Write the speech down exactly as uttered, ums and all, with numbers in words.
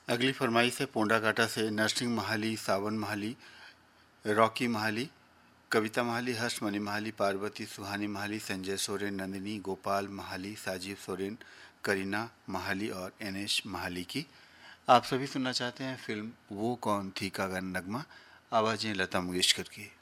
अगली फरमाइश है पोंडाकाटा से नरसिंह महाली, सावन महाली, रॉकी महाली, कविता महाली, हर्षमणि महाली, पार्वती, सुहानी महाली, संजय सोरेन, नंदिनी, गोपाल महाली, साजीव सोरेन, करीना महाली और एनेश महाली की। आप सभी सुनना चाहते हैं फिल्म वो कौन थी का गाना नगमा, आवाज़ें लता मंगेशकर की।